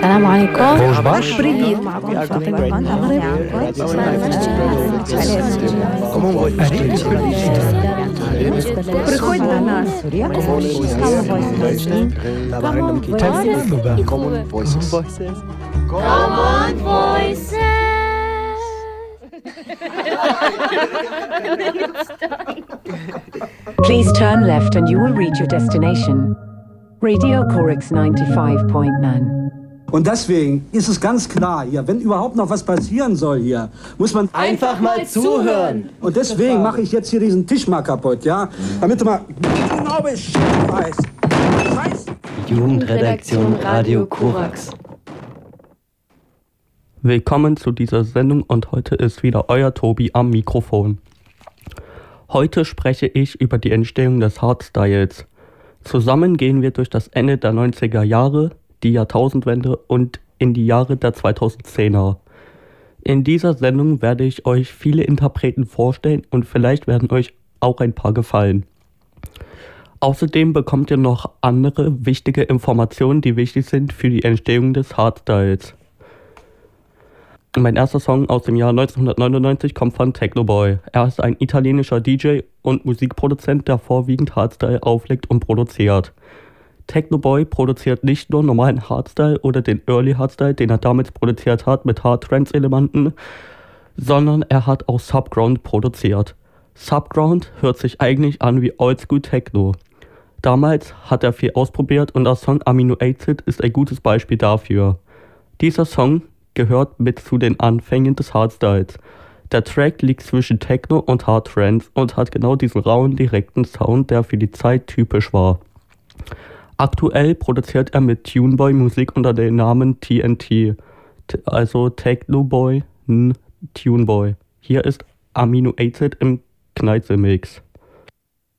السلام عليكم. Bonjour. Привіт, معكم Приходь до нас. Common Voices. Please turn left and you will reach your destination. Radio Corix 95.9. Und deswegen ist es ganz klar hier, wenn überhaupt noch was passieren soll hier, muss man einfach mal zuhören. Und deswegen mache ich jetzt hier diesen Tisch mal kaputt, ja? Damit du mal genau Bescheid weißt. Scheiße. Jugendredaktion Radio Korax. Willkommen zu dieser Sendung und heute ist wieder euer Tobi am Mikrofon. Heute spreche ich über die Entstehung des Hardstyles. Zusammen gehen wir durch das Ende der 90er Jahre, die Jahrtausendwende und in die Jahre der 2010er. In dieser Sendung werde ich euch viele Interpreten vorstellen und vielleicht werden euch auch ein paar gefallen. Außerdem bekommt ihr noch andere wichtige Informationen, die wichtig sind für die Entstehung des Hardstyles. Mein erster Song aus dem Jahr 1999 kommt von Technoboy. Er ist ein italienischer DJ und Musikproduzent, der vorwiegend Hardstyle auflegt und produziert. Technoboy produziert nicht nur normalen Hardstyle oder den Early Hardstyle, den er damals produziert hat mit Hard-Trance-Elementen, sondern er hat auch Subground produziert. Subground hört sich eigentlich an wie Oldschool Techno. Damals hat er viel ausprobiert und der Song Amino Acid ist ein gutes Beispiel dafür. Dieser Song gehört mit zu den Anfängen des Hardstyles. Der Track liegt zwischen Techno und Hard Trance und hat genau diesen rauen, direkten Sound, der für die Zeit typisch war. Aktuell produziert er mit Tuneboy Musik unter dem Namen TNT, also Technoboy Tuneboy. Hier ist Amino Acid im Kneizelmix.